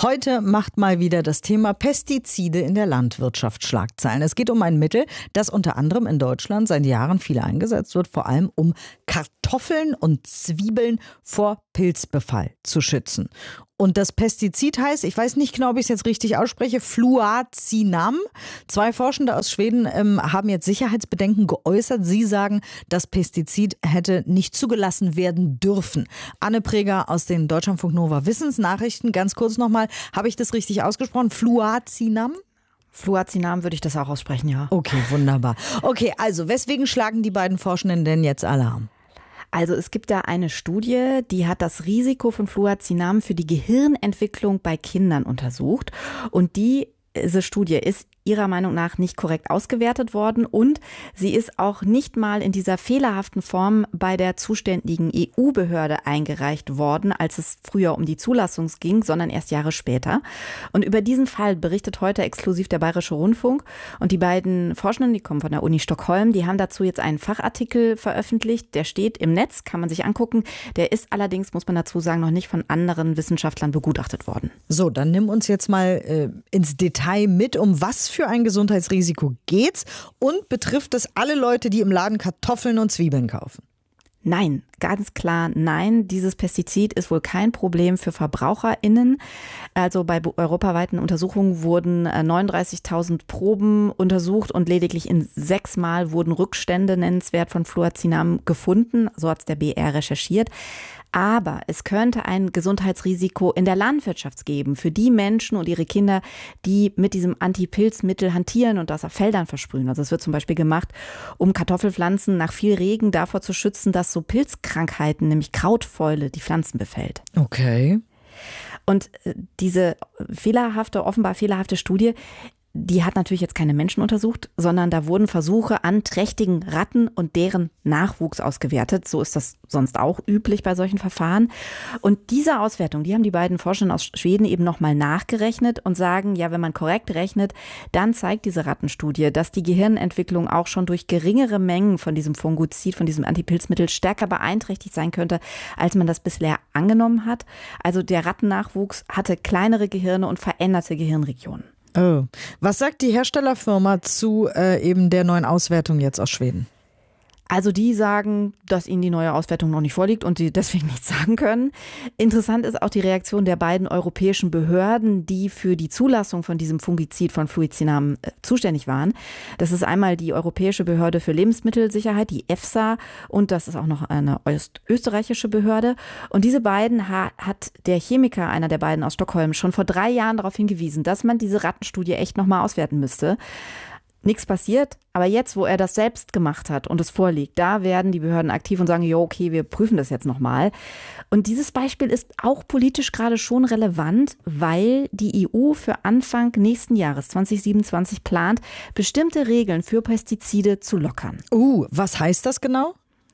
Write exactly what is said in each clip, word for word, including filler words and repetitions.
Heute macht mal wieder das Thema Pestizide in der Landwirtschaft Schlagzeilen. Es geht um ein Mittel, das unter anderem in Deutschland seit Jahren viel eingesetzt wird, vor allem um Kartoffeln und Zwiebeln vor Pilzbefall zu schützen. Und das Pestizid heißt, ich weiß nicht genau, ob ich es jetzt richtig ausspreche, Fluazinam. Zwei Forschende aus Schweden ähm, haben jetzt Sicherheitsbedenken geäußert. Sie sagen, das Pestizid hätte nicht zugelassen werden dürfen. Anne Preger aus den Deutschlandfunk Nova Wissensnachrichten. Ganz kurz nochmal, habe ich das richtig ausgesprochen? Fluazinam? Fluazinam würde ich das auch aussprechen, ja. Okay, wunderbar. Okay, also weswegen schlagen die beiden Forschenden denn jetzt Alarm? Also es gibt da eine Studie, die hat das Risiko von Fluazinam für die Gehirnentwicklung bei Kindern untersucht. Und die, diese Studie ist ihrer Meinung nach nicht korrekt ausgewertet worden und sie ist auch nicht mal in dieser fehlerhaften Form bei der zuständigen E U-Behörde eingereicht worden, als es früher um die Zulassung ging, sondern erst Jahre später. Und über diesen Fall berichtet heute exklusiv der Bayerische Rundfunk und die beiden Forschenden, die kommen von der Uni Stockholm, die haben dazu jetzt einen Fachartikel veröffentlicht, der steht im Netz, kann man sich angucken. Der ist allerdings, muss man dazu sagen, noch nicht von anderen Wissenschaftlern begutachtet worden. So, dann nimm uns jetzt mal äh, ins Detail mit, um was für ein Gesundheitsrisiko geht's und betrifft es alle Leute, die im Laden Kartoffeln und Zwiebeln kaufen? Nein, ganz klar nein. Dieses Pestizid ist wohl kein Problem für VerbraucherInnen. Also bei europaweiten Untersuchungen wurden neununddreißigtausend Proben untersucht und lediglich in sechs Mal wurden Rückstände nennenswert von Fluazinam gefunden. So hat es der B R recherchiert. Aber es könnte ein Gesundheitsrisiko in der Landwirtschaft geben für die Menschen und ihre Kinder, die mit diesem Antipilzmittel hantieren und das auf Feldern versprühen. Also es wird zum Beispiel gemacht, um Kartoffelpflanzen nach viel Regen davor zu schützen, dass so Pilzkrankheiten, nämlich Krautfäule, die Pflanzen befällt. Okay. Und diese fehlerhafte, offenbar fehlerhafte Studie, die hat natürlich jetzt keine Menschen untersucht, sondern da wurden Versuche an trächtigen Ratten und deren Nachwuchs ausgewertet. So ist das sonst auch üblich bei solchen Verfahren. Und diese Auswertung, die haben die beiden Forschenden aus Schweden eben nochmal nachgerechnet und sagen, ja, wenn man korrekt rechnet, dann zeigt diese Rattenstudie, dass die Gehirnentwicklung auch schon durch geringere Mengen von diesem Fungizid, von diesem Antipilzmittel stärker beeinträchtigt sein könnte, als man das bisher angenommen hat. Also der Rattennachwuchs hatte kleinere Gehirne und veränderte Gehirnregionen. Oh. Was sagt die Herstellerfirma zu äh, eben der neuen Auswertung jetzt aus Schweden? Also die sagen, dass ihnen die neue Auswertung noch nicht vorliegt und sie deswegen nichts sagen können. Interessant ist auch die Reaktion der beiden europäischen Behörden, die für die Zulassung von diesem Fungizid von Fluazinam äh, zuständig waren. Das ist einmal die Europäische Behörde für Lebensmittelsicherheit, die EFSA, und das ist auch noch eine österreichische Behörde. Und diese beiden ha- hat der Chemiker, einer der beiden aus Stockholm, schon vor drei Jahren darauf hingewiesen, dass man diese Rattenstudie echt nochmal auswerten müsste. Nichts passiert, aber jetzt, wo er das selbst gemacht hat und es vorliegt, da werden die Behörden aktiv und sagen, jo, okay, wir prüfen das jetzt nochmal. Und dieses Beispiel ist auch politisch gerade schon relevant, weil die E U für Anfang nächsten Jahres zwanzig siebenundzwanzig plant, bestimmte Regeln für Pestizide zu lockern. Uh, was heißt das genau?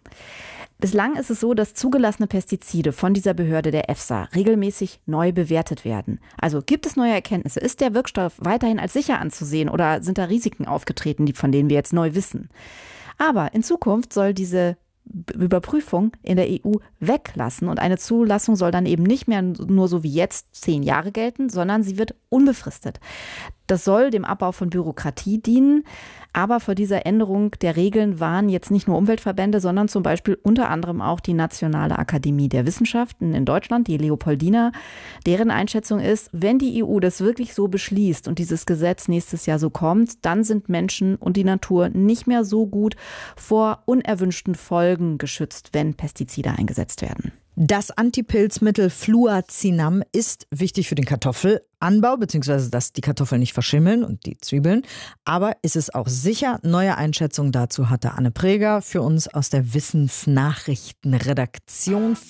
Bislang ist es so, dass zugelassene Pestizide von dieser Behörde der EFSA regelmäßig neu bewertet werden. Also gibt es neue Erkenntnisse? Ist der Wirkstoff weiterhin als sicher anzusehen oder sind da Risiken aufgetreten, die, von denen wir jetzt neu wissen? Aber in Zukunft soll diese Überprüfung in der E U weglassen und eine Zulassung soll dann eben nicht mehr nur so wie jetzt zehn Jahre gelten, sondern sie wird unbefristet. Das soll dem Abbau von Bürokratie dienen. Aber vor dieser Änderung der Regeln waren jetzt nicht nur Umweltverbände, sondern zum Beispiel unter anderem auch die Nationale Akademie der Wissenschaften in Deutschland, die Leopoldina. Deren Einschätzung ist, wenn die E U das wirklich so beschließt und dieses Gesetz nächstes Jahr so kommt, dann sind Menschen und die Natur nicht mehr so gut vor unerwünschten Folgen geschützt, wenn Pestizide eingesetzt werden. Das Antipilzmittel Fluazinam ist wichtig für den Kartoffelanbau, beziehungsweise dass die Kartoffeln nicht verschimmeln und die Zwiebeln. Aber ist es auch sicher? Neue Einschätzungen dazu hatte Anne Preger für uns aus der Wissensnachrichtenredaktion.